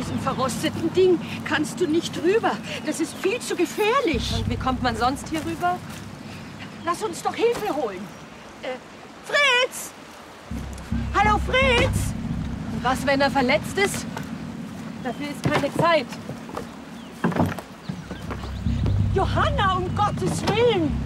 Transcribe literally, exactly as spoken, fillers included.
diesem verrosteten Ding kannst du nicht rüber. Das ist viel zu gefährlich. Und wie kommt man sonst hier rüber? Lass uns doch Hilfe holen. Äh, Fritz! Hallo, Fritz! Und was, wenn er verletzt ist? Dafür ist keine Zeit. Johanna, um Gottes Willen!